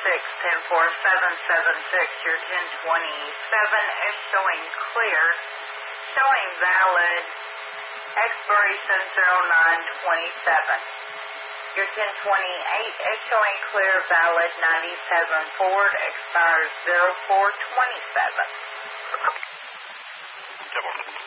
10-4-776. Your 1027 is showing clear, showing valid, expiration 0927. Your 1028 is showing clear, valid 97 Ford, expires 0427.